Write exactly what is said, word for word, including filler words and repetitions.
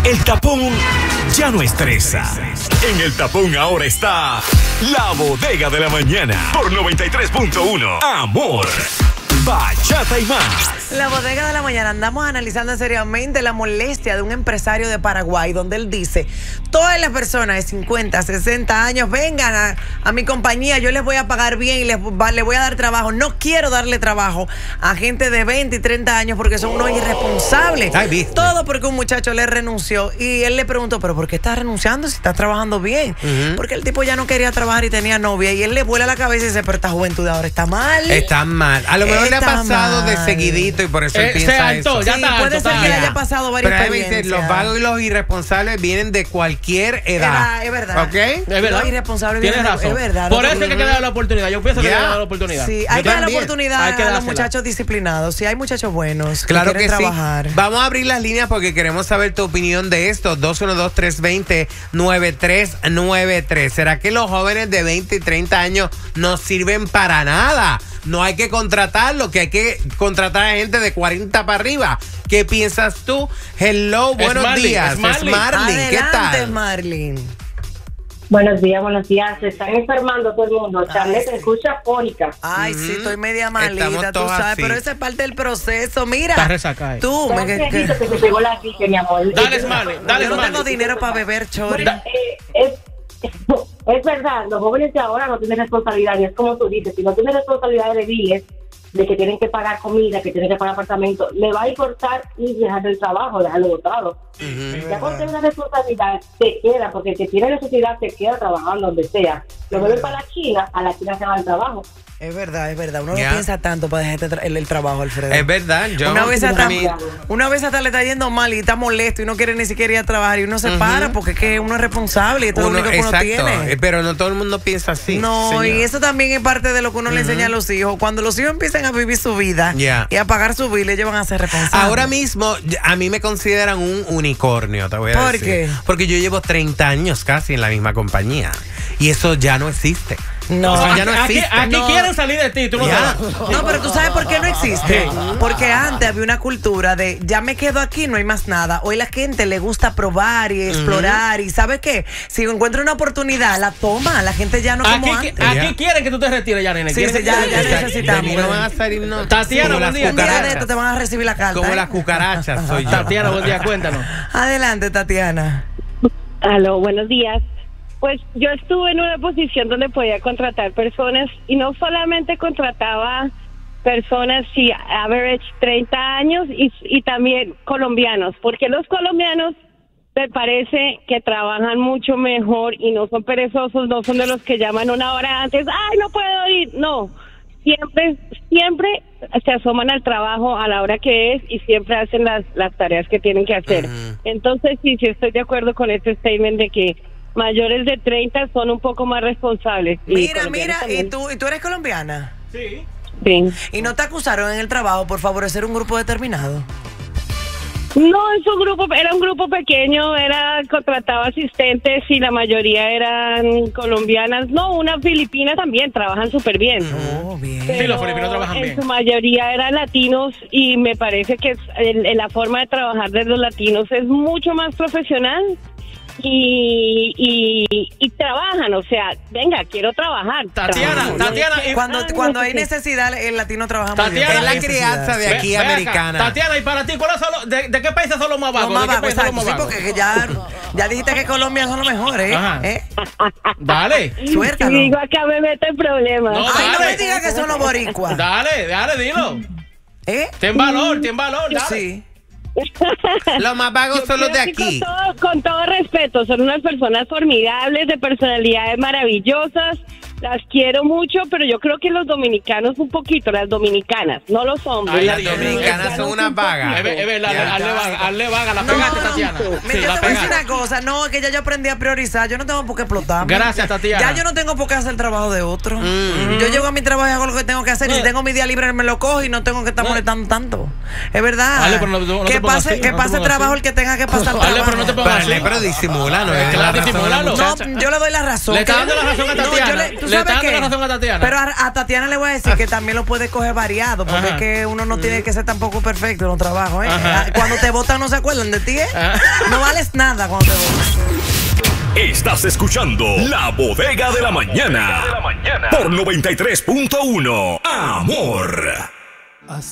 El tapón ya no estresa. En el tapón ahora está La Bodega de la Mañana por noventa y tres punto uno. Amor, bachata y más. La Bodega de la Mañana. Andamos analizando seriamente la molestia de un empresario de Paraguay, donde él dice: todas las personas de cincuenta, sesenta años vengan a, a mi compañía, yo les voy a pagar bien y les, va, les voy a dar trabajo. No quiero darle trabajo a gente de veinte y treinta años porque son unos irresponsables. Ay, todo porque un muchacho le renunció y él le preguntó: ¿pero por qué estás renunciando si estás trabajando bien? Uh-huh. Porque el tipo ya no quería trabajar y tenía novia, y él le vuela la cabeza y dice: pero esta juventud ahora está mal. Está mal. A lo mejor está le ha pasado mal. De seguidito y por eso eh, él piensa eso. Ya sí, está puede alto, ser que le haya pasado varias Pero experiencias. Los vagos y los irresponsables vienen de cualquier edad. Es verdad. ¿Ok? Es verdad. Los irresponsables Tienes vienen razón. Es verdad. Por eso es que hay que darle la oportunidad. Yo pienso que yeah. hay que darle la oportunidad. Sí, hay que darle la oportunidad hay que a los muchachos disciplinados. Sí, hay muchachos buenos que claro quieren que trabajar. Sí. Vamos a abrir las líneas porque queremos saber tu opinión de esto. dos uno dos, tres dos cero, nueve tres nueve tres. ¿Será que los jóvenes de veinte y treinta años no sirven para nada? No hay que contratarlo, que hay que contratar a gente de cuarenta para arriba. ¿Qué piensas tú? Hello, buenos Marlin, días. Es Marlin. Es Marlin. ¿Qué tal? Marlin. Buenos días, buenos días. Se están enfermando todo el mundo. Charlet, sí. Escucha fónica. Ay, mm-hmm. sí, estoy media malita, tú sabes, así. Pero esa es parte del proceso. Mira, está resacada. Tú, me que, que... que se pegó la chica, mi amor. Dale, Marlin, dale, Yo no Marlin. tengo dinero para beber, chori. Bueno, eh, es, es verdad, los jóvenes de ahora no tienen responsabilidad. Y es como tú dices, si no tienen responsabilidades de biles, de que tienen que pagar comida, que tienen que pagar apartamento, le va a importar y dejar el trabajo, dejarlo botado. Uh-huh. Ya cuando tiene una responsabilidad, te queda, porque el que tiene necesidad te queda trabajando donde sea. Lo vuelven para la China, a la China se va el trabajo. Es verdad, es verdad. Uno yeah. no piensa tanto para dejar tra- el, el trabajo, Alfredo. Es verdad. Yo una, vez hasta, una vez hasta le está yendo mal y está molesto y no quiere ni siquiera ir a trabajar y uno se uh-huh. para porque es que uno es responsable y esto uno, es lo único que exacto. uno tiene. Pero no todo el mundo piensa así. No, señor. Y eso también es parte de lo que uno uh-huh. le enseña a los hijos. Cuando los hijos empiezan a vivir su vida yeah. y a pagar su bill, ellos van a ser responsables. Ahora mismo, a mí me consideran un unicornio, te voy a ¿Por decir. ¿Por qué? Porque yo llevo treinta años casi en la misma compañía y eso ya no existe. No, o sea, ya no aquí, existe. aquí no. quieren salir de ti, tú no ya. No, pero tú sabes por qué no existe. Porque antes había una cultura de ya me quedo aquí, no hay más nada. Hoy la gente le gusta probar y explorar. Uh-huh. Y ¿sabes qué? Si encuentra una oportunidad, la toma. La gente ya no aquí, como antes. Aquí ya. quieren que tú te retires ya, nene. Sí, sí, ya, ya necesitamos. No van a salir, no. Tatiana, buen día. Un día de esto te van a recibir la carta. Como ¿eh? las cucarachas soy yo. Tatiana, buen día, cuéntanos. Adelante, Tatiana. Aló, buenos días. Pues yo estuve en una posición donde podía contratar personas y no solamente contrataba personas, sí, average treinta años y, y también colombianos, porque los colombianos me parece que trabajan mucho mejor y no son perezosos, no son de los que llaman una hora antes, ¡ay, no puedo ir! No, siempre, siempre se asoman al trabajo a la hora que es y siempre hacen las, las tareas que tienen que hacer. Uh-huh. Entonces, sí, sí estoy de acuerdo con este statement de que mayores de treinta son un poco más responsables. Mira, mira, ¿y tú, ¿y tú eres colombiana? Sí. Sí. ¿Y no te acusaron en el trabajo por favorecer un grupo determinado? No, es un grupo, era un grupo pequeño, era contrataba asistentes y la mayoría eran colombianas. No, una filipina también, trabajan súper bien. Oh, bien. Pero sí, los filipinos trabajan en bien. En su mayoría eran latinos y me parece que el, el, la forma de trabajar de los latinos es mucho más profesional. Y, y, y trabajan, o sea, venga, quiero trabajar. Tatiana, trabajo. Tatiana, no, cuando, cuando hay necesidad, el latino trabaja muy bien. Es la crianza de aquí ve, americana. Tatiana, ¿y para ti cuáles son los, de, de qué países son los más vagos? Los más vagos, exacto, sí, porque ya, ya dijiste que Colombia son los mejores, ¿eh? Dale. Suéltalo. Si digo acá me meto en problemas. No, Ay, no dale. me digas que son los boricuas. Dale, dale, dilo. ¿Eh? Ten valor, ten valor, dale. Sí. Los más vagos son los de aquí. Con todo, con todo respeto, son unas personas formidables, de personalidades maravillosas. Las quiero mucho, pero yo creo que los dominicanos un poquito, las dominicanas, no los hombres. Ay, las dominicanas son unas vagas. Es verdad, hazle vaga, hazle vaga, la pegaste, Tatiana. Me Sí, te la voy a decir pegaste. una cosa, no, que ya yo aprendí a priorizar, yo no tengo por qué explotar. Gracias, Tatiana. Ya yo no tengo por qué hacer el trabajo de otro. Mm. Yo llego a mi trabajo y hago lo que tengo que hacer, y si tengo mi día libre me lo cojo y no tengo que estar molestando tanto. Es verdad. Vale, pero no- no te que pongas pase, así, que no te pase pongas trabajo así. el que tenga que pasar Vale, trabajo. pero no te pongas Pero, así. pero disimula, no es Claro, la razón de la disimúlalo. muchacha. No, yo le doy la razón. Le está dando la razón a No, Tatiana. yo le- tú tú Le sabes está qué. dando la razón a Tatiana. Pero a, a Tatiana le voy a decir que también lo puede coger variado, porque Ajá. es que uno no tiene que ser tampoco perfecto en los trabajos, ¿eh? Ajá. Cuando te votan no se acuerdan de ti, ¿eh? Ajá. No vales nada cuando te votan. Estás escuchando La Bodega de la Mañana por noventa y tres punto uno. Amor.